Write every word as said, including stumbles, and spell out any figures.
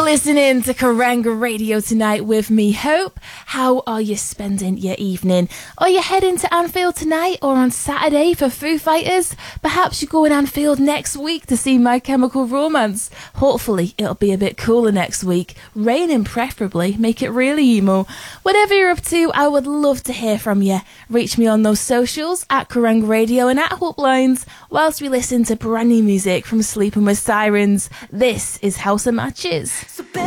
listening to Kerrang Radio tonight with me, Hope. How are you spending your evening? Are you heading to Anfield tonight or on Saturday for Foo Fighters? Perhaps you're going Anfield next week to see My Chemical Romance. Hopefully it'll be a bit cooler next week. Raining preferably, make it really emo. Whatever you're up to, I would love to hear from you. Reach me on those socials at Kerrang Radio and at Hope Lines whilst we listen to brand new music from Sleeping with Sirens. This is House of Matches.